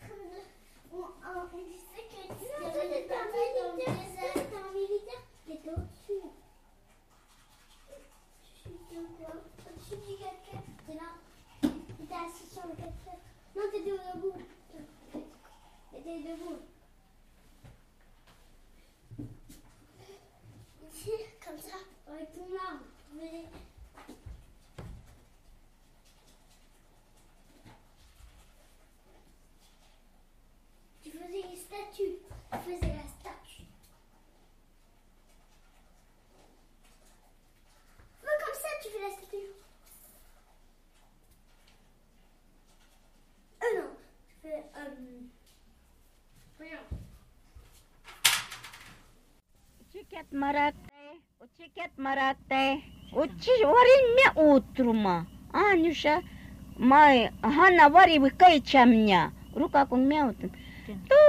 On disait que tu devais partir dans le désert. T'es un militaire. T'étais au-dessus. Au-dessus de quoi? Au-dessus du 4x4. T'es là. T'étais assis sur le 4x4. Non, t'étais debout. T'étais debout. Ici, comme ça, avec ton arme. Tu faisais une statue. Tu faisais la statue. Comme ça, tu fais la statue. Non. Tu fais... Rien. Uciket marate. Uci warin mia utruma. Anusha mai hana wari wikai chamnya. Ruka kong mia utrum. Tu